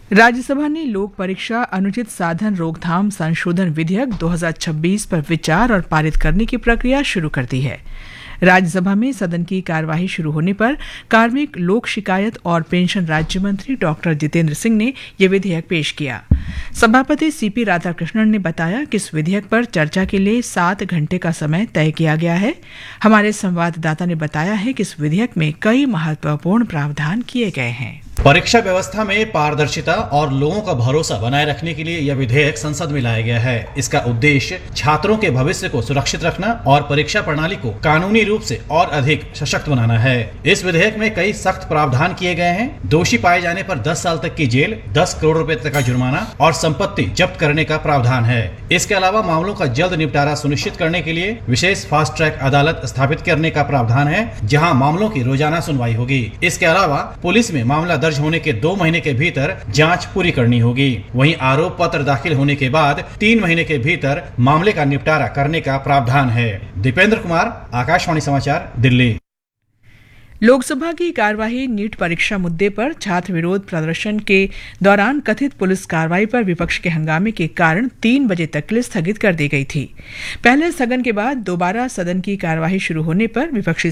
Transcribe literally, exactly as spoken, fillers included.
राज्यसभा ने लोक परीक्षा अनुचित साधन रोकथाम संशोधन विधेयक दो हज़ार छब्बीस पर विचार और पारित करने की प्रक्रिया शुरू कर दी है। राज्यसभा में सदन की कार्यवाही शुरू होने पर कार्मिक, लोक शिकायत और पेंशन राज्य मंत्री डॉक्टर जितेंद्र सिंह ने यह विधेयक पेश किया। सभापति सीपी राधाकृष्णन ने बताया कि इस विधेयक पर चर्चा के लिए सात घंटे का समय तय किया गया है। हमारे संवाददाता ने बताया है कि इस विधेयक में कई महत्वपूर्ण प्रावधान किए गए हैं। परीक्षा व्यवस्था में पारदर्शिता और लोगों का भरोसा बनाए रखने के लिए यह विधेयक संसद में लाया गया है। इसका उद्देश्य छात्रों के भविष्य को सुरक्षित रखना और परीक्षा प्रणाली को कानूनी रूप से और अधिक सशक्त बनाना है। इस विधेयक में कई सख्त प्रावधान किए गए हैं। दोषी पाए जाने पर दस साल तक की जेल, दस करोड़ रुपए तक का जुर्माना और संपत्ति जब्त करने का प्रावधान है। इसके अलावा मामलों का जल्द निपटारा सुनिश्चित करने के लिए विशेष फास्ट ट्रैक अदालत स्थापित करने का प्रावधान है, जहाँ मामलों की रोजाना सुनवाई होगी। इसके अलावा पुलिस में मामला दर्ज होने के दो महीने के भीतर जांच पूरी करनी होगी। वहीं आरोप पत्र दाखिल होने के बाद तीन महीने के भीतर मामले का निपटारा करने का प्रावधान है। दीपेंद्र कुमार, आकाशवाणी समाचार, दिल्ली। लोकसभा की कार्यवाही नीट परीक्षा मुद्दे पर छात्र विरोध प्रदर्शन के दौरान कथित पुलिस कार्रवाई पर विपक्ष के हंगामे के कारण तीन बजे तक के लिए स्थगित कर दी गई थी। पहले स्थगन के बाद दोबारा सदन की कार्यवाही शुरू होने पर विपक्षी